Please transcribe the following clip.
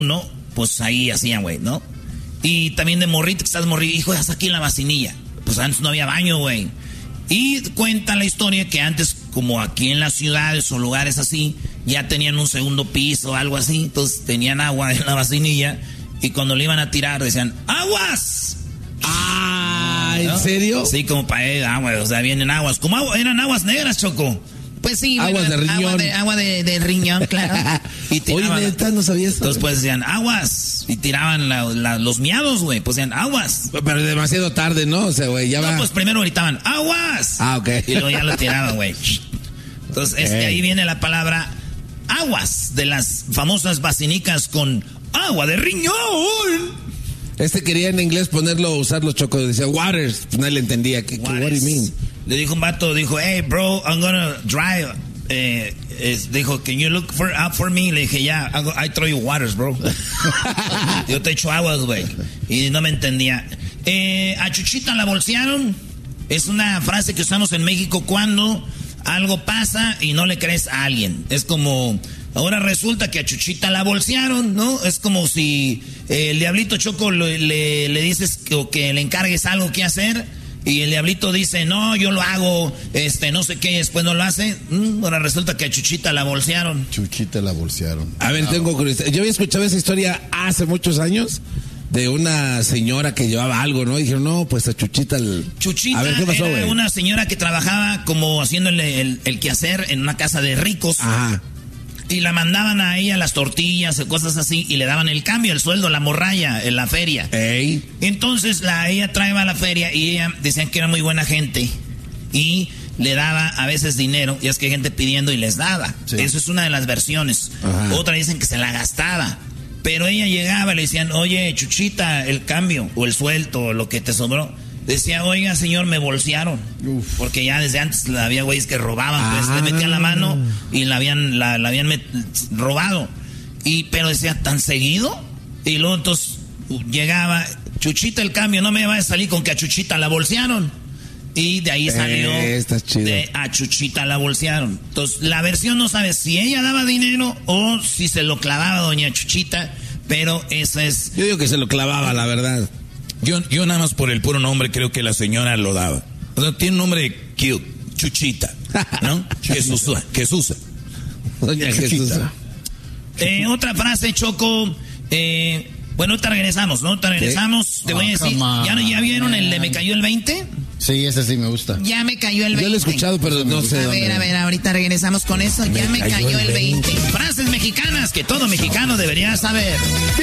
¿no? Pues ahí hacían, güey, ¿no? Y también de morrito, que estás morrido, hijo, estás aquí en la vacinilla. Pues antes no había baño, güey. Y cuenta la historia que antes, como aquí en las ciudades o lugares así, ya tenían un segundo piso o algo así. Entonces tenían agua en la vacinilla y cuando le iban a tirar decían, ¡aguas! Ah, ¿en ¿no? serio? Sí, como para agua, o sea, vienen aguas. Como eran aguas negras, Choco. Pues sí, aguas de riñón. Agua de riñón, claro. Y tiraban, oye, neta, no sabía eso. Entonces pues decían, aguas. Y tiraban los miados, güey. Pues decían, aguas. Pero demasiado tarde, ¿no? O sea, güey, ya va. No, pues primero gritaban, aguas. Ah, ok. Y luego ya lo tiraban, güey. Entonces, ahí viene la palabra aguas, de las famosas vacinicas con agua de riñón. Quería en inglés ponerlo, usarlo, Choco. Decía, waters. Pues nadie le entendía. What do you mean? Le dijo un vato, dijo, hey, bro, I'm gonna drive. Dijo, can you look out for me? Le dije, yeah, I throw you waters, bro. Yo te echo aguas, güey. Y no me entendía. A Chuchita la bolsearon. Es una frase que usamos en México cuando algo pasa y no le crees a alguien. Es como, ahora resulta que a Chuchita la bolsearon, ¿no? Es como si el diablito Choco le dices que le encargues algo que hacer. Y el diablito dice, no, yo lo hago, no sé qué, y después no lo hace. Ahora resulta que a Chuchita la bolsearon. Chuchita la bolsearon. A ver, tengo curiosidad. Yo había escuchado esa historia hace muchos años de una señora que llevaba algo, ¿no? Y dijeron, no, pues a Chuchita... Chuchita a ver, ¿qué pasó, era güey? una señora que trabajaba como haciéndole el quehacer en una casa de ricos. Ajá. Y la mandaban a ella las tortillas o cosas así y le daban el cambio, el sueldo, la morralla en la feria. Ey. Entonces ella traía a la feria y ella decían que era muy buena gente y le daba a veces dinero, y es que hay gente pidiendo y les daba. Sí. Eso es una de las versiones. Ajá. Otra dicen que se la gastaba. Pero ella llegaba y le decían, oye, Chuchita, el cambio o el sueldo o lo que te sobró. Decía, oiga, señor, me bolsearon. Uf. Porque ya desde antes había güeyes que robaban, pues le metían la mano y la habían robado. Pero decía, ¿tan seguido? Y luego entonces llegaba, Chuchita, el cambio, no me vaya a salir con que a Chuchita la bolsearon. Y de ahí salió de a Chuchita la bolsearon. Entonces, la versión no sabe si ella daba dinero o si se lo clavaba doña Chuchita, pero esa es... Yo digo que se lo clavaba, la verdad. Yo nada más por el puro nombre creo que la señora lo daba. O sea, tiene un nombre cute, Chuchita, ¿no? Jesús. Doña Chuchita. Otra frase, Choco. Bueno, ahorita regresamos, ¿no? Ahorita regresamos. Te voy a decir, ¿ya vieron el de Me Cayó el 20? Sí, ese sí me gusta. Ya me cayó el 20. Yo lo he escuchado, pero no sé. A ver, ahorita regresamos con eso. Ya me cayó el 20. Frases mexicanas que todo mexicano debería saber.